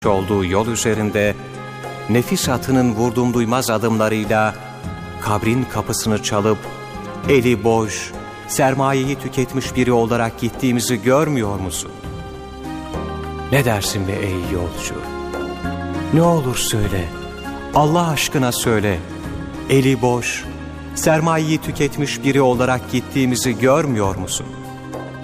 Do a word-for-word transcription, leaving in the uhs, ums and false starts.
olduğu yol üzerinde nefis atının vurdum duymaz adımlarıyla kabrin kapısını çalıp eli boş, sermayeyi tüketmiş biri olarak gittiğimizi görmüyor musun? Ne dersin be ey yolcu? Ne olur söyle, Allah aşkına söyle, eli boş, sermayeyi tüketmiş biri olarak gittiğimizi görmüyor musun?